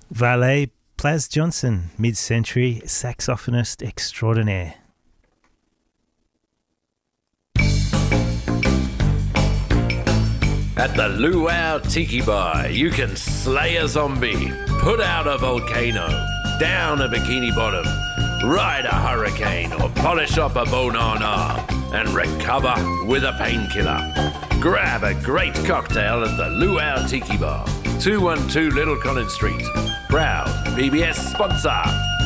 Valet Plas Johnson, mid-century saxophonist extraordinaire. At the Luau Tiki Bar, you can slay a zombie, put out a volcano, down a bikini bottom, ride a hurricane, or polish up a banana and recover with a painkiller. Grab a great cocktail at the Luau Tiki Bar, 212 Little Collins Street. Proud PBS sponsor.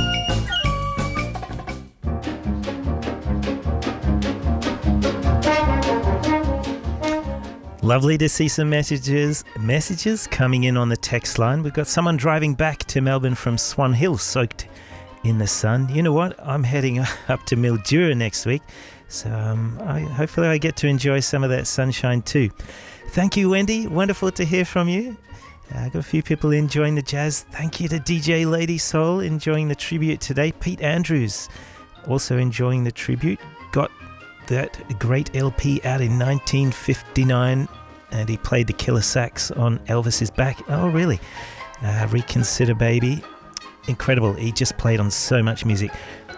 Lovely to see some messages coming in on the text line. We've got someone driving back to Melbourne from Swan Hill, soaked in the sun. You know what? I'm heading up to Mildura next week, so hopefully I get to enjoy some of that sunshine too. Thank you, Wendy. Wonderful to hear from you. I got a few people enjoying the jazz. Thank you to DJ Lady Soul enjoying the tribute today. Pete Andrews also enjoying the tribute. Got that great LP out in 1959, and he played the killer sax on Elvis's back. Oh, really? Reconsider Baby. Incredible. He just played on so much music.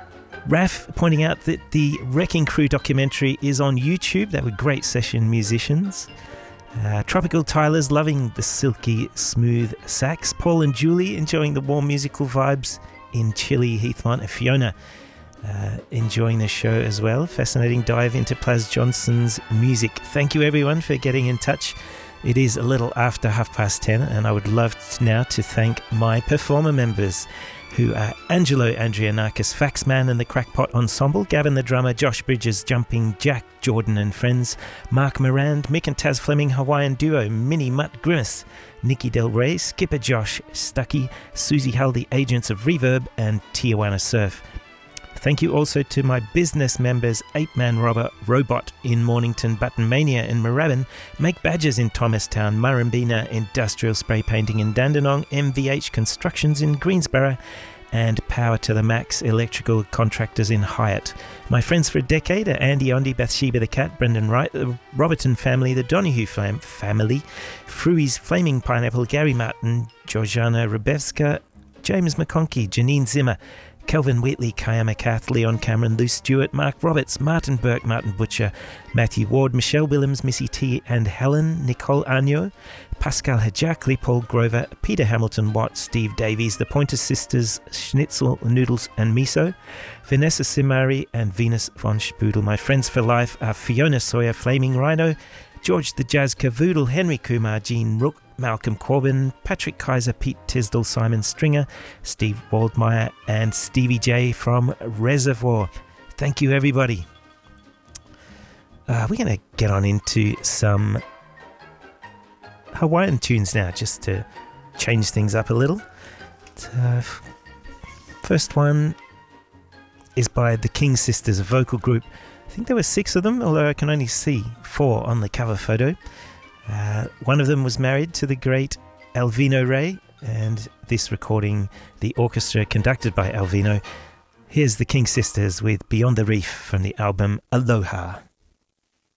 Raf pointing out that the Wrecking Crew documentary is on YouTube. They were great session musicians. Tropical Tyler's loving the silky smooth sax. Paul and Julie enjoying the warm musical vibes in chilly Heathmont. And Fiona enjoying the show as well. Fascinating dive into Plas Johnson's music. Thank you everyone for getting in touch. It is a little after 10:30, and I would love now to thank my performer members, who are Angelo Andrianakis, Faxman and the Crackpot Ensemble, Gavin the drummer, Josh Bridges, Jumping Jack, Jordan and Friends, Mark Morand, Mick and Taz Fleming, Hawaiian Duo, Minnie Mutt Grimace, Nikki Del Rey, Skipper Josh, Stucky, Susie Hull, the Agents of Reverb, and Tijuana Surf. Thank you also to my business members, Ape Man Robot in Mornington, Button Mania in Moorabbin, Make Badges in Thomastown, Murrumbina Industrial Spray Painting in Dandenong, MVH Constructions in Greensboro, and Power to the Max Electrical Contractors in Hyatt. My friends for a decade are Andy Ondi, Bathsheba the Cat, Brendan Wright, the Robertson family, the Donahue family, Frui's Flaming Pineapple, Gary Martin, Georgiana Rebevska, James McConkey, Janine Zimmer, Kelvin Wheatley, Kayama Kath, Leon Cameron, Lou Stewart, Mark Roberts, Martin Burke, Martin Butcher, Matthew Ward, Michelle Willems, Missy T and Helen, Nicole Agno, Pascal Hajakli, Paul Grover, Peter Hamilton Watt, Steve Davies, the Pointer Sisters, Schnitzel, Noodles and Miso, Vanessa Simari and Venus von Spudel. My friends for life are Fiona Sawyer, Flaming Rhino, George the Jazz Cavoodle, Henry Kumar, Jean Rook, Malcolm Corbin, Patrick Kaiser, Pete Tisdall, Simon Stringer, Steve Waldmeyer, and Stevie J from Reservoir. Thank you, everybody. We're going to get on into some Hawaiian tunes now, just to change things up a little. First one is by the King Sisters, a vocal group. I think there were 6 of them, although I can only see 4 on the cover photo. One of them was married to the great Alvino Ray, and this recording, the orchestra conducted by Alvino. Here's the King Sisters with Beyond the Reef from the album Aloha.